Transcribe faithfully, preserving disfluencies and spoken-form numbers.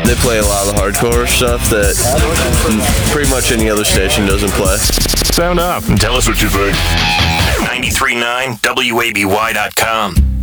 They play a lot of the hardcore stuff that pretty much any other station doesn't play. Sound off and tell us what you think. nine three nine W A B Y dot com.